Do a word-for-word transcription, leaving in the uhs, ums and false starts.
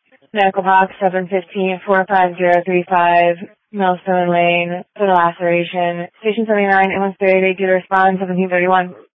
Medical box seven fifteen four five zero three five, Millstone Lane, total laceration. Station seventy-nine, ambulance thirty, due to respond seventeen thirty-one.